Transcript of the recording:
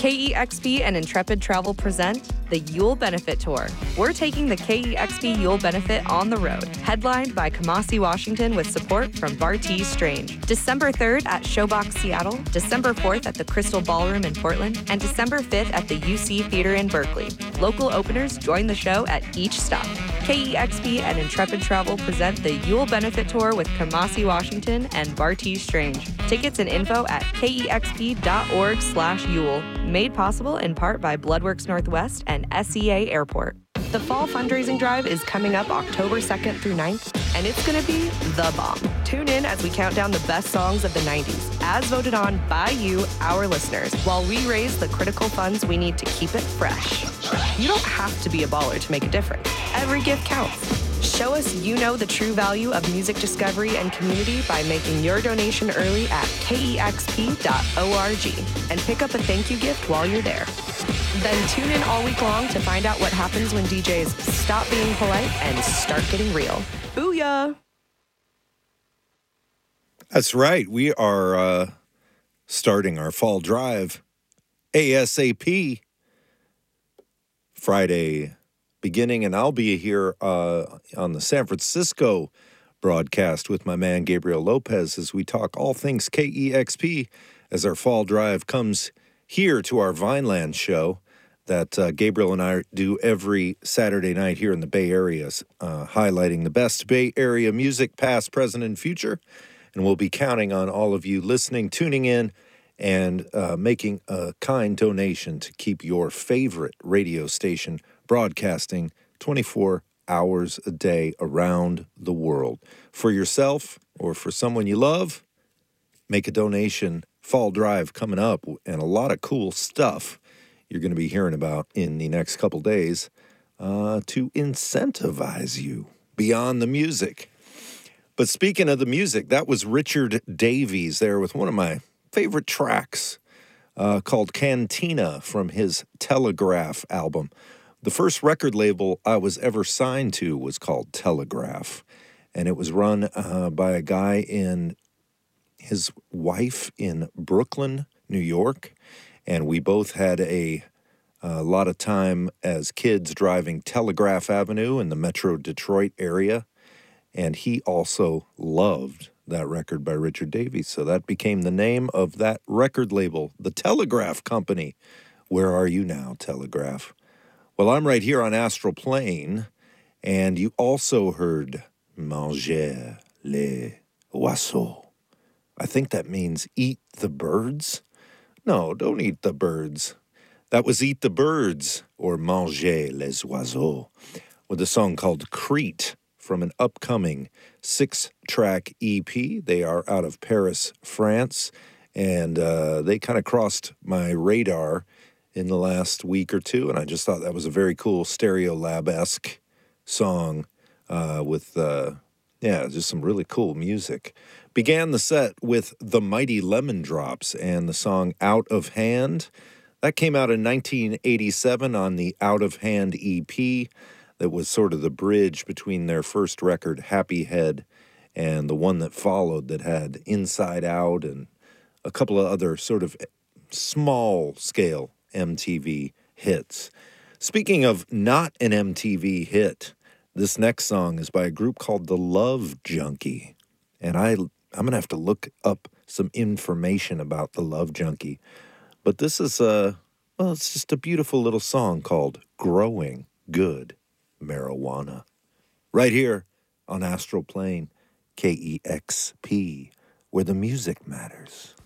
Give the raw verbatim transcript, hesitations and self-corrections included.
K E X P and Intrepid Travel present the Yule Benefit Tour. We're taking the K E X P Yule Benefit on the road, headlined by Kamasi Washington with support from Bartees Strange. December third at Showbox Seattle, December fourth at the Crystal Ballroom in Portland, and December fifth at the U C Theater in Berkeley. Local openers join the show at each stop. K E X P and Intrepid Travel present the Yule Benefit Tour with Kamasi Washington and Bartees Strange. Tickets and info at kexp.org slash Yule. Made possible in part by Bloodworks Northwest and S E A Airport. The fall fundraising drive is coming up October second through ninth, and it's going to be the bomb. Tune in as we count down the best songs of the nineties, as voted on by you, our listeners, while we raise the critical funds we need to keep it fresh. You don't have to be a baller to make a difference. Every gift counts. Show us you know the true value of music discovery and community by making your donation early at kexp dot org and pick up a thank you gift while you're there. Then tune in all week long to find out what happens when D Js stop being polite and start getting real. Booyah! That's right. We are uh, starting our fall drive ASAP Friday beginning, and I'll be here uh, on the San Francisco broadcast with my man Gabriel Lopez as we talk all things K E X P as our fall drive comes here to our Vineland show that uh, Gabriel and I do every Saturday night here in the Bay Area, uh, highlighting the best Bay Area music, past, present, and future. And we'll be counting on all of you listening, tuning in, and uh, making a kind donation to keep your favorite radio station broadcasting twenty-four hours a day around the world. For yourself or for someone you love, make a donation. Fall drive coming up, and a lot of cool stuff you're going to be hearing about in the next couple days uh, to incentivize you beyond the music. But speaking of the music, that was Richard Davies there with one of my favorite tracks uh, called Cantina from his Telegraph album. The first record label I was ever signed to was called Telegraph, and it was run uh, by a guy in his wife in Brooklyn, New York, and we both had a, a lot of time as kids driving Telegraph Avenue in the Metro Detroit area, and he also loved that record by Richard Davies, so that became the name of that record label, the Telegraph Company. Where are you now, Telegraph? Well, I'm right here on Astral Plane, and you also heard Manger les oiseaux. I think that means eat the birds. No, don't eat the birds. That was Eat the Birds, or Manger les oiseaux, with a song called Crete from an upcoming six-track E P. They are out of Paris, France, and uh, they kind of crossed my radar in the last week or two, and I just thought that was a very cool Stereolab-esque song uh, with, uh, yeah, just some really cool music. Began the set with the Mighty Lemon Drops and the song Out of Hand. That came out in nineteen eighty-seven on the Out of Hand E P. That was sort of the bridge between their first record, Happy Head, and the one that followed that had Inside Out and a couple of other sort of small-scale M T V hits. Speaking of not an M T V hit, this next song is by a group called The Love Junkie. And I, I'm going to have to look up some information about The Love Junkie. But this is, a, well, it's just a beautiful little song called Growing Good Marijuana. Right here on Astral Plane, K E X P, where the music matters.